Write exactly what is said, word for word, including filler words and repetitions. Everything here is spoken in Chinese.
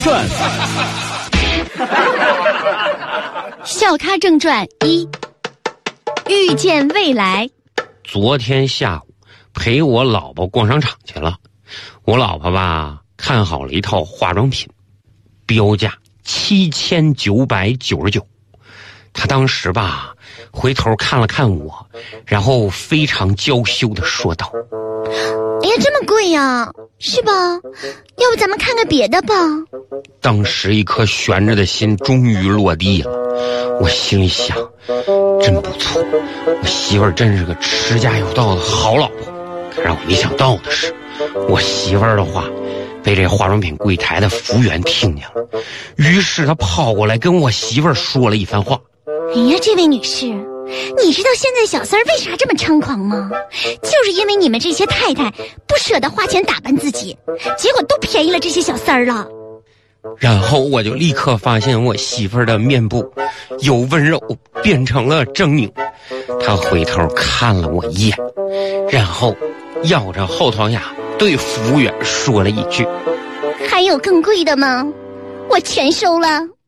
传。 笑咖正传一，遇见未来。 昨天下午陪我老婆逛商场去了，我老婆吧看好了一套化妆品，标价七千九百九十九。她当时吧回头看了看我，然后非常娇羞地说道：“ 哎呀，这么贵呀，是吧？要不咱们看个别的吧？” 当时一颗悬着的心终于落地了，我心里想，真不错，我媳妇儿真是个持家有道的好老婆。可让我没想到的是，我媳妇儿的话被这化妆品柜台的服务员听见了，于是他跑过来跟我媳妇儿说了一番话。 哎呀，这位女士，你知道现在小三儿为啥这么猖狂吗？就是因为你们这些太太不舍得花钱打扮自己，结果都便宜了这些小三儿了。 然后我就立刻发现我媳妇儿的面部由温柔变成了狰狞，她回头看了我一眼，然后咬着后槽牙对服务员说了一句：“ 还有更贵的吗？我全收了。”